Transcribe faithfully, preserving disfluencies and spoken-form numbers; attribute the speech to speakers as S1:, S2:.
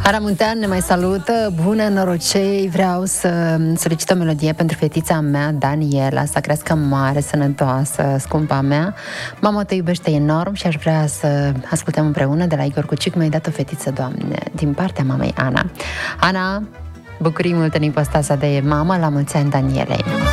S1: Ana Muntean ne mai salută. Bună, norocei! Vreau să solicit o melodie pentru fetița mea, Daniela, să crească mare, sănătoasă, scumpa mea. Mama te iubește enorm și aș vrea să ascultăm împreună de la Igor Cucic. Mi-ai dat o fetiță, Doamne, din partea mamei Ana. Ana, bucurii multe în ipostaza de mamă, la mulți ani Danielei!